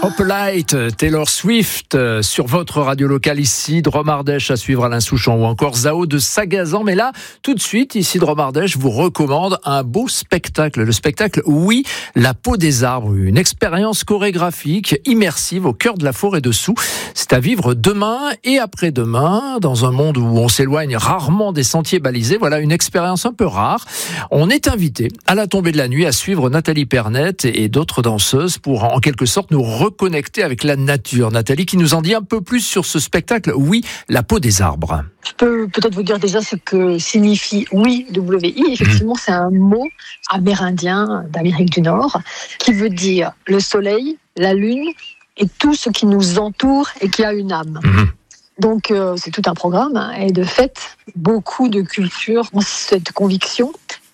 Light, Taylor Swift sur votre radio locale ici, Dromardèche à suivre Alain Souchon ou encore Zao de Sagazan. Mais là, tout de suite, ici Dromardèche vous recommande un beau spectacle. Le spectacle, oui, La peau des arbres, une expérience chorégraphique immersive au cœur de la forêt de Soux. C'est à vivre demain et après-demain dans un monde où on s'éloigne rarement des sentiers balisés. Voilà une expérience un peu rare. On est invité à la tombée de la nuit à suivre Nathalie Pernette et d'autres danseuses pour en quelque sorte nous reconnecter avec la nature. Nathalie qui nous en dit un peu plus sur ce spectacle, oui, La peau des arbres. Je peux peut-être vous dire déjà ce que signifie oui, W-I. Effectivement, c'est un mot amérindien d'Amérique du Nord qui veut dire le soleil, la lune et tout ce qui nous entoure et qui a une âme. Donc, c'est tout un programme. Et de fait, beaucoup de cultures ont cette conviction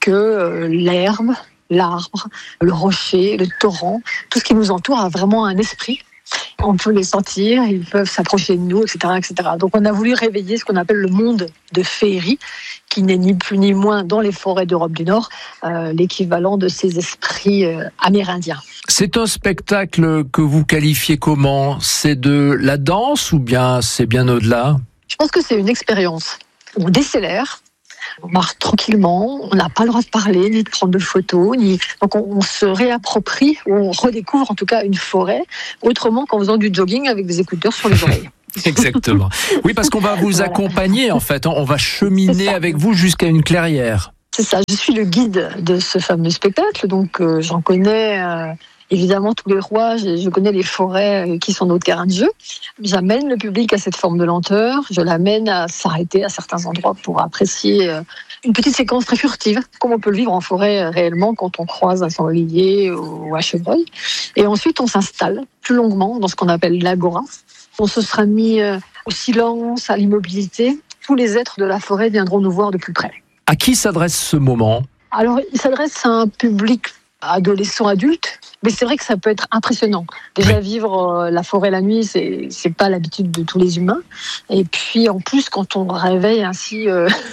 que l'herbe, l'arbre, le rocher, le torrent, tout ce qui nous entoure a vraiment un esprit. On peut les sentir, ils peuvent s'approcher de nous, etc., etc. Donc on a voulu réveiller ce qu'on appelle le monde de féerie, qui n'est ni plus ni moins dans les forêts d'Europe du Nord, l'équivalent de ces esprits amérindiens. C'est un spectacle que vous qualifiez comment ? C'est de la danse ou bien c'est bien au-delà ? Je pense que c'est une expérience. On décélère, on marche tranquillement, on n'a pas le droit de parler, ni de prendre de photos, donc on se réapproprie, on redécouvre en tout cas une forêt, autrement qu'en faisant du jogging avec des écouteurs sur les oreilles. Exactement. Oui, parce qu'on va vous accompagner en fait, on va cheminer avec vous jusqu'à une clairière. C'est ça, je suis le guide de ce fameux spectacle, donc j'en connais évidemment tous les rouages, je connais les forêts qui sont nos terrains de jeu. J'amène le public à cette forme de lenteur, je l'amène à s'arrêter à certains endroits pour apprécier une petite séquence très furtive, comme on peut le vivre en forêt réellement quand on croise un sanglier ou un chevreuil. Et ensuite, on s'installe plus longuement dans ce qu'on appelle l'agora. On se sera mis au silence, à l'immobilité. Tous les êtres de la forêt viendront nous voir de plus près. À qui s'adresse ce moment ? Alors, il s'adresse à un public adolescent, adulte, mais c'est vrai que ça peut être impressionnant. Déjà, vivre la forêt la nuit, c'est pas l'habitude de tous les humains. Et puis, en plus, quand on réveille ainsi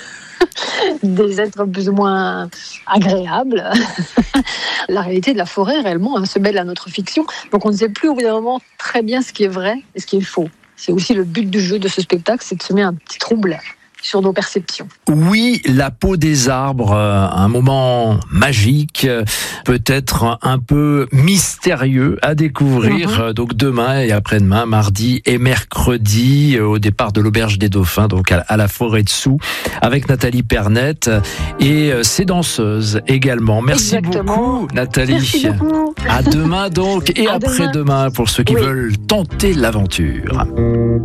des êtres plus ou moins agréables, la réalité de la forêt, réellement, se mêle à notre fiction. Donc, on ne sait plus au bout d'un moment très bien ce qui est vrai et ce qui est faux. C'est aussi le but du jeu de ce spectacle, c'est de semer un petit trouble sur nos perceptions. Oui, La peau des arbres, un moment magique, peut-être un peu mystérieux à découvrir. Donc demain et après-demain, mardi et mercredi, au départ de l'Auberge des Dauphins, donc à la forêt de Soux, avec Nathalie Pernette et ses danseuses également. Merci beaucoup, Nathalie. Merci beaucoup. À demain donc et après-demain pour ceux qui veulent tenter l'aventure.